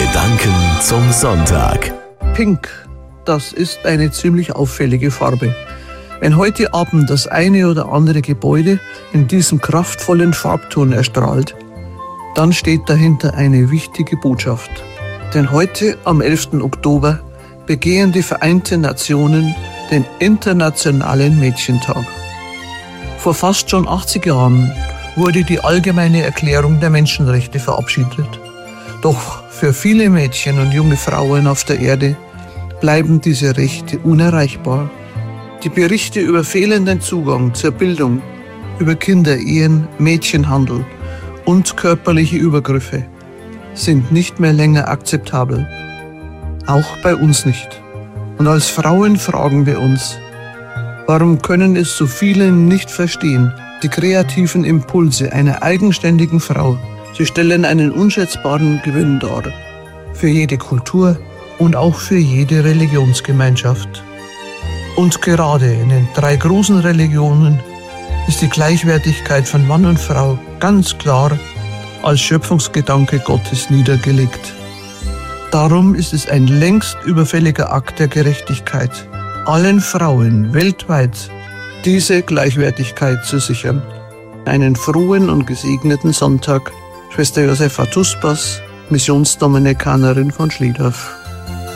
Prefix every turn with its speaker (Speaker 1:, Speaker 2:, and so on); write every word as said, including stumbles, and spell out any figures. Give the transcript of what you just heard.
Speaker 1: Gedanken zum Sonntag.
Speaker 2: Pink, das ist eine ziemlich auffällige Farbe. Wenn heute Abend das eine oder andere Gebäude in diesem kraftvollen Farbton erstrahlt, dann steht dahinter eine wichtige Botschaft. Denn heute, am elften Oktober, begehen die Vereinten Nationen den Internationalen Mädchentag. Vor fast schon achtzig Jahren wurde die Allgemeine Erklärung der Menschenrechte verabschiedet. Doch für viele Mädchen und junge Frauen auf der Erde bleiben diese Rechte unerreichbar. Die Berichte über fehlenden Zugang zur Bildung, über Kinderehen, Mädchenhandel und körperliche Übergriffe sind nicht mehr länger akzeptabel. Auch bei uns nicht. Und als Frauen fragen wir uns, warum können es so viele nicht verstehen, die kreativen Impulse einer eigenständigen Frau? Sie stellen einen unschätzbaren Gewinn dar. Für jede Kultur und auch für jede Religionsgemeinschaft. Und gerade in den drei großen Religionen ist die Gleichwertigkeit von Mann und Frau ganz klar als Schöpfungsgedanke Gottes niedergelegt. Darum ist es ein längst überfälliger Akt der Gerechtigkeit, allen Frauen weltweit diese Gleichwertigkeit zu sichern. Einen frohen und gesegneten Sonntag, Schwester Josefa Tuspas, Missionsdominikanerin von Schliedorf.